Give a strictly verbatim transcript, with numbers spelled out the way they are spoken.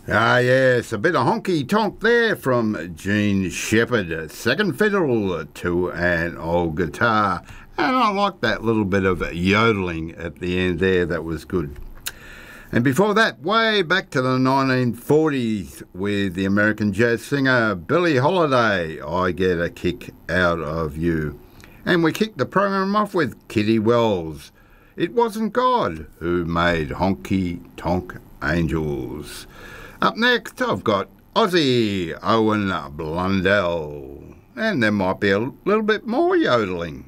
Ah, yes, a bit of honky tonk there from Gene Shepherd. Second fiddle to an old guitar. And I like that little bit of yodeling at the end there. That was good. And before that, way back to the nineteen forties with the American jazz singer Billie Holiday, I Get a Kick Out of You. And we kicked the program off with Kitty Wells. It wasn't God who made honky tonk angels. Up next, I've got Ozzy Owen Blundell, and there might be a little bit more yodeling.